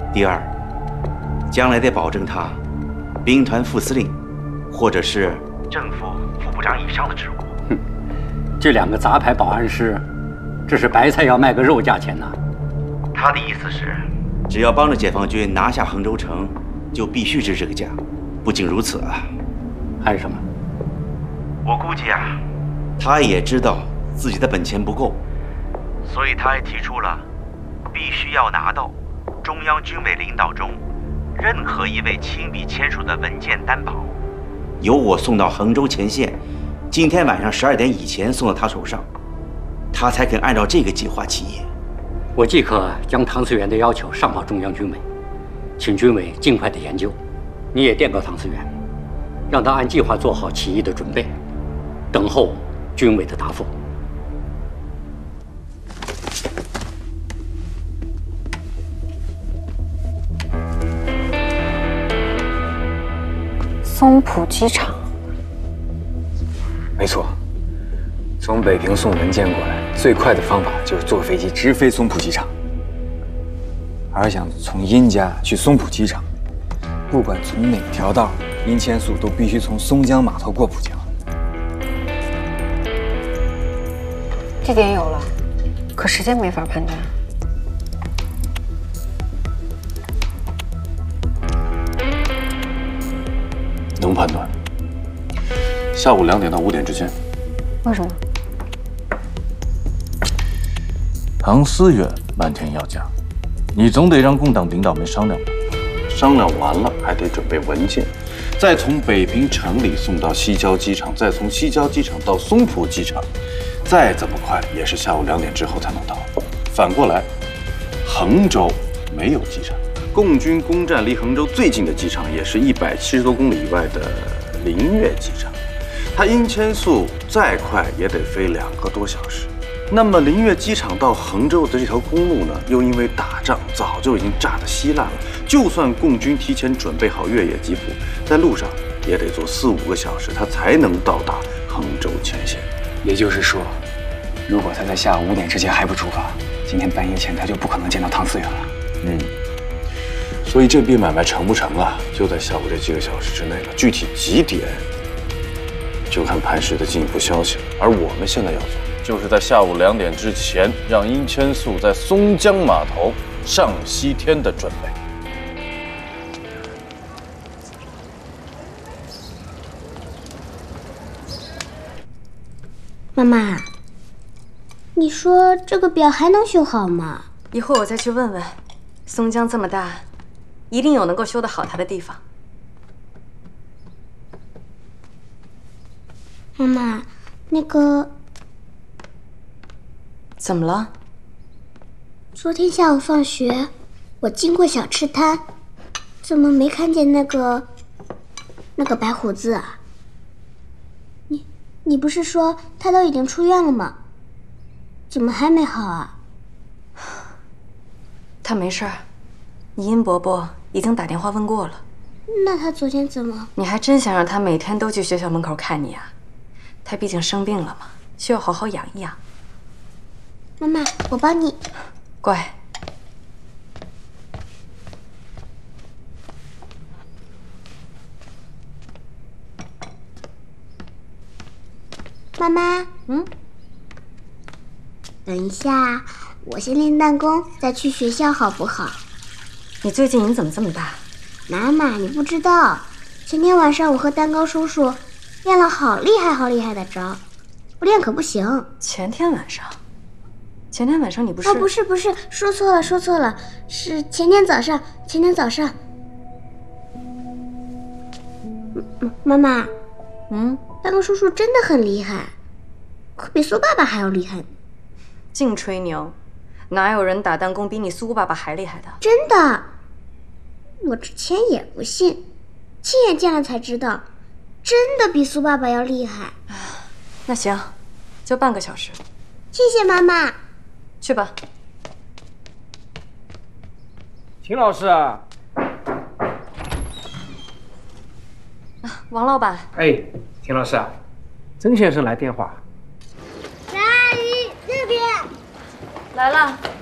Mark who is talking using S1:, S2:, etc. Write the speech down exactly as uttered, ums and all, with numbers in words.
S1: 第二，将来得保证他兵团副司令，或者是正副副部长以上的职务。
S2: 哼，这两个杂牌保安师，这是白菜要卖个肉价钱呐。
S1: 他的意思是，只要帮着解放军拿下衡州城，就必须值这个价。不仅如此啊，
S2: 还有什么？
S1: 我估计啊，他也知道自己的本钱不够，所以他还提出了，必须要拿到中央军委领导中任何一位亲笔签署的文件担保，由我送到衡州前线，今天晚上十二点以前送到他手上，他才肯按照这个计划起义。
S2: 我即刻将唐思源的要求上报中央军委，请军委尽快的研究。你也电告唐思源，让他按计划做好起义的准备，等候军委的答复。
S3: 松浦机场，
S4: 没错，从北平送文件过来，最快的方法就是坐飞机直飞松浦机场。而想从殷家去松浦机场，不管从哪条道，殷千素都必须从松江码头过浦江。
S3: 地点有了，可时间没法判断。
S5: 能判断，下午两点到五点之间。
S3: 为什么？
S5: 唐思远漫天要价，你总得让共党领导们商量吧。商量完了，还得准备文件，再从北平城里送到西郊机场，再从西郊机场到松浦机场，再怎么快也是下午两点之后才能到。反过来，衡州没有机场，共军攻占离衡州最近的机场也是一百七十多公里以外的临岳机场，他殷千素再快也得飞两个多小时。那么临岳机场到衡州的这条公路呢，又因为打仗早就已经炸得稀烂了。就算共军提前准备好越野吉普，在路上也得坐四五个小时，他才能到达衡州前线。
S4: 也就是说，如果他在下午五点之前还不出发，今天半夜前他就不可能见到唐思远了。
S5: 嗯，所以这笔买卖成不成啊，就在下午这几个小时之内了。具体几点，就看磐石的进一步消息了。而我们现在要做，就是在下午两点之前，让殷千素在松江码头上西天的准备。
S6: 妈妈，你说这个表还能修好吗？
S7: 一会儿我再去问问。松江这么大，一定有能够修得好它的地方。
S6: 妈妈，那个……
S7: 怎么了？
S6: 昨天下午放学，我经过小吃摊，怎么没看见那个那个白胡子啊？你你不是说他都已经出院了吗？怎么还没好啊？
S7: 他没事儿，你殷伯伯已经打电话问过了。
S6: 那他昨天怎么……
S7: 你还真想让他每天都去学校门口看你啊？他毕竟生病了嘛，需要好好养一养。
S6: 妈妈，我帮你。
S7: 乖。
S6: 妈妈，
S7: 嗯，
S6: 等一下，我先练弹弓，再去学校好不好？
S7: 你最近瘾怎么这么大？
S6: 妈妈，你不知道，前天晚上我和蛋糕叔叔练了好厉害好厉害的招，不练可不行。
S7: 前天晚上？前天晚上你不是……
S6: 哦，不是不是，说错了说错了，是前天早上，前天早上。妈妈，
S7: 嗯，
S6: 蛋糕叔叔真的很厉害，可比苏爸爸还要厉害呢。
S7: 净吹牛，哪有人打弹弓比你苏爸爸还厉害的？
S6: 真的，我之前也不信，亲眼见了才知道，真的比苏爸爸要厉害。
S7: 那行，就半个小时。
S6: 谢谢妈妈。
S7: 去吧。
S8: 秦老师啊，
S7: 王老板。
S8: 哎，秦老师啊，曾先生来电话。
S6: 阿姨，这边。
S7: 来了。